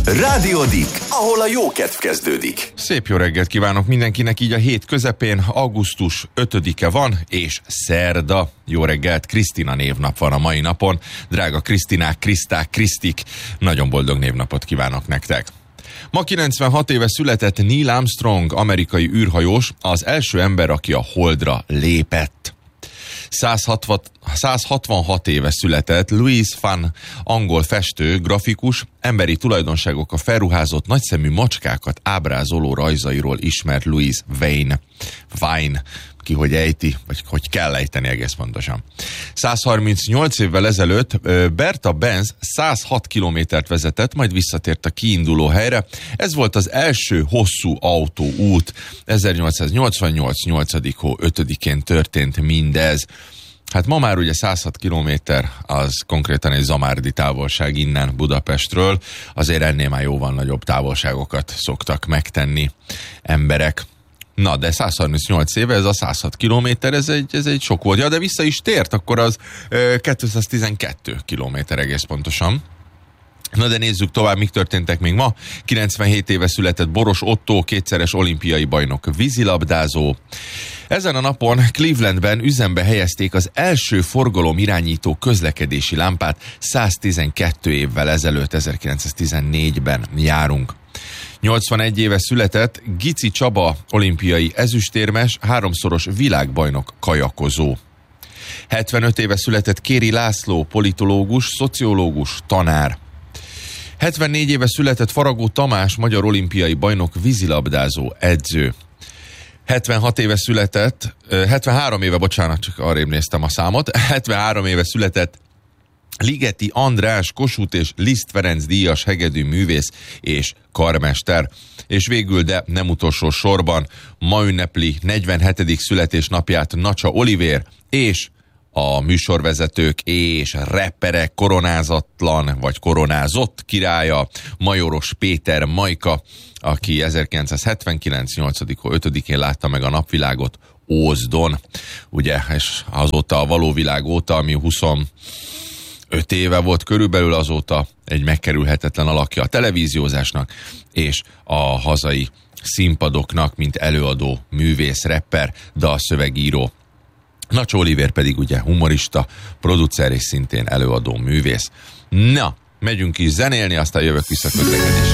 Rádió Dick, ahol a jó kedv kezdődik. Szép jó reggelt kívánok mindenkinek, így a hét közepén, augusztus 5-e van, és szerda. Jó reggelt, Krisztina névnap van a mai napon. Drága Krisztinák, Kriszták, Krisztik, nagyon boldog névnapot kívánok nektek. Ma 96 éve született Neil Armstrong, amerikai űrhajós, az első ember, aki a Holdra lépett. 166 éve született Louis van, angol festő, grafikus, emberi tulajdonságok a felruházott nagyszemű macskákat ábrázoló rajzairól ismert Louis Vine, ki hogy ejti, vagy hogy kell ejteni egész pontosan. 138 évvel ezelőtt Berta Benz 106 kilométert vezetett, majd visszatért a kiinduló helyre. Ez volt az első hosszú autóút. 1888. 8. hó 5-én történt mindez. Hát ma már ugye 106 kilométer, az konkrétan egy zamárdi távolság innen Budapestről. Azért ennél már jóval nagyobb távolságokat szoktak megtenni emberek. Na, de 138 éve, ez a 106 kilométer, ez egy sok volt. Ja, de vissza is tért, akkor az 212 kilométer egész pontosan. Na, de nézzük tovább, mik történtek még ma. 97 éve született Boros Ottó, kétszeres olimpiai bajnok vízilabdázó. Ezen a napon Clevelandben üzembe helyezték az első forgalomirányító közlekedési lámpát 112 évvel ezelőtt, 1914-ben járunk. 81 éve született Gici Csaba, olimpiai ezüstérmes, 3-szoros világbajnok kajakozó. 75 éve született Kéri László, politológus, szociológus, tanár. 74 éve született Faragó Tamás, magyar olimpiai bajnok, vízilabdázó, edző. 73 éve, csak arrébb néztem a számot, 73 éve született Ligeti András, Kossuth és Liszt Ferenc díjas hegedű művész és karmester. És végül, de nem utolsó sorban, ma ünnepli 47. születésnapját Nacsa Olivér, és a műsorvezetők és rapperek koronázatlan vagy koronázott királya, Majoros Péter Majka, aki 1979. 8. hó 5-én látta meg a napvilágot Ózdon. Ugye, és azóta a való világ óta, ami 25 éve volt körülbelül, azóta egy megkerülhetetlen alakja a televíziózásnak és a hazai színpadoknak, mint előadó, művész, rapper, dalszövegíró. Nacsó Olivér pedig ugye humorista, producer és szintén előadó, művész. Na, megyünk is zenélni, aztán jövök vissza közlekedésre.